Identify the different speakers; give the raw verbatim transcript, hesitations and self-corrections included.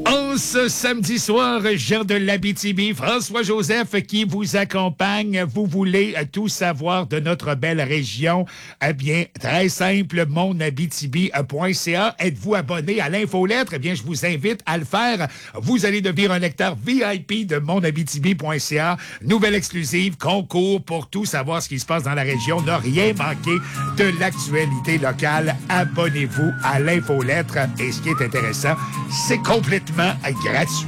Speaker 1: En ce samedi soir, Jean de l'Abitibi, François-Joseph qui vous accompagne. Vous voulez tout savoir de notre belle région? Eh bien, très simple, mon abitibi point c a. Êtes-vous abonné à l'infolettre? Eh bien, je vous invite à le faire. Vous allez devenir un lecteur V I P de mon abitibi point c a. Nouvelle exclusive, concours pour tout savoir ce qui se passe dans la région. Ne rien manquer de l'actualité locale. Abonnez-vous à l'infolettre. Et ce qui est intéressant, c'est complètement gratuit.